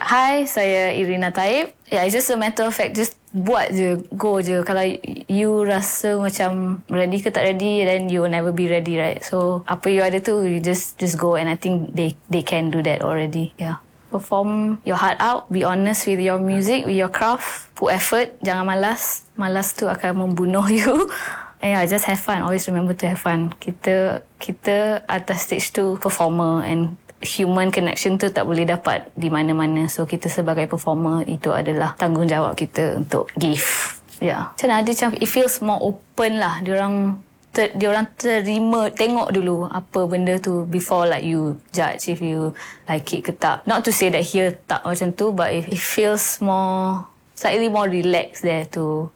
Hi, saya Irina Taib. It's just a matter of fact, just buat je, go je. Kalau you rasa macam ready ke tak ready, then you will never be ready, right? So, apa you ada tu, you just go, and I think they can do that already. Yeah. Perform your heart out, be honest with your music, with your craft, put effort, jangan malas. Malas tu akan membunuh you. And yeah, just have fun. Always remember to have fun. Kita atas stage tu performer, and human connection tu tak boleh dapat di mana-mana. So kita sebagai performer, itu adalah tanggungjawab kita untuk give. Yeah. Macam mana macam it feels more open lah. Diorang terima, tengok dulu apa benda tu before like you judge if you like it ke tak. Not to say that here tak macam tu, but it feels slightly more relaxed there to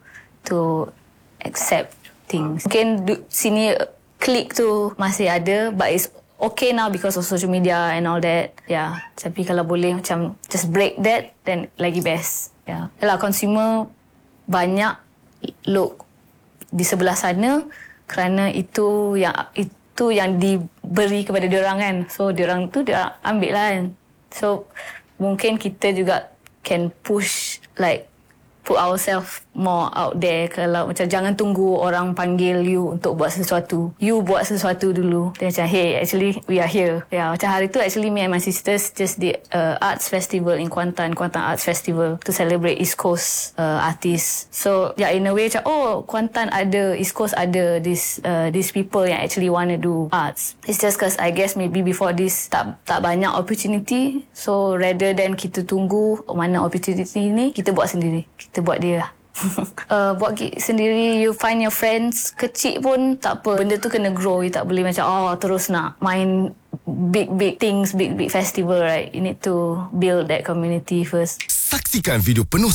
accept things. Mungkin sini klik tu masih ada, but it's okay now because of social media and all that. Yeah. Tapi kalau boleh macam just break that, then lagi best. Yeah. Yalah, consumer banyak look di sebelah sana kerana itu yang diberi kepada diorang kan. So diorang ambil lah kan. So mungkin kita juga can push, like put ourselves more out there. Kalau macam jangan tunggu orang panggil you untuk buat sesuatu. You buat sesuatu dulu. Dia macam, hey, actually we are here. Yeah, macam hari tu actually me and my sisters just did arts festival in Kuantan Arts Festival to celebrate East Coast artists. So yeah, in a way macam, Kuantan ada, East Coast ada these people yang actually want to do arts. It's just because I guess maybe before this tak banyak opportunity. So rather than kita tunggu mana opportunity ni, kita buat sendiri. Kita buat dia lah. Buat gig sendiri, you find your friends. Kecil pun tak apa, benda tu kena grow. You tak boleh macam terus nak main big things, big festival, right? You need to build that community first. Saksikan video penuh